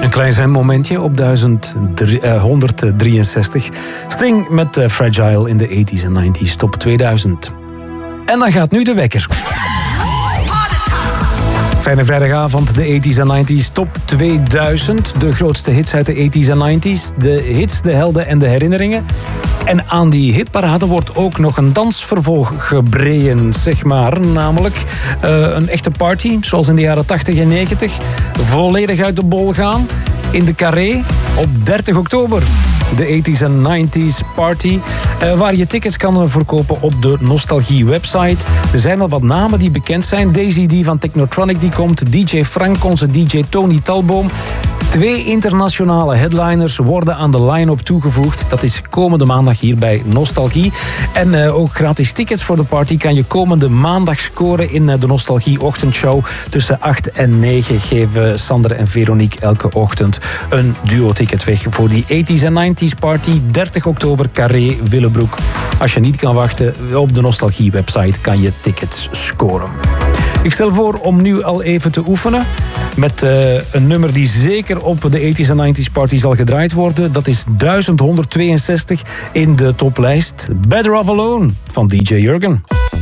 Een klein zenmomentje op 163. Sting met Fragile in de 80s en 90s top 2000. En dan gaat nu de wekker. Fijne vrijdagavond, de 80s en 90s top 2000. De grootste hits uit de 80s en 90s. De hits, de helden en de herinneringen. En aan die hitparade wordt ook nog een dansvervolg gebreien, zeg maar. Namelijk een echte party, zoals in de jaren 80 en 90. Volledig uit de bol gaan in de Carré op 30 oktober. De 80s en 90s party, waar je tickets kan verkopen op de Nostalgie website. Er zijn al wat namen die bekend zijn. Daisy D van Technotronic die komt, DJ Frank, onze DJ Tony Talboom. 2 internationale headliners worden aan de line-up toegevoegd. Dat is komende maandag hier bij Nostalgie. En ook gratis tickets voor de party kan je komende maandag scoren in de Nostalgie ochtendshow. Tussen 8 en 9 geven Sander en Veronique elke ochtend een duo-ticket weg voor die 80s en 90s party. 30 oktober, Carré, Willebroek. Als je niet kan wachten, op de Nostalgie website kan je tickets scoren. Ik stel voor om nu al even te oefenen met een nummer die zeker op de 80s en 90s party zal gedraaid worden. Dat is 1162 in de toplijst. Better Off Alone van DJ Jurgen.